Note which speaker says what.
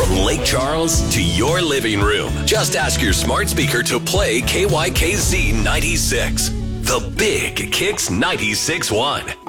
Speaker 1: From Lake Charles to your living room, just ask your smart speaker to play KYKZ 96. The Big Kicks 96.1.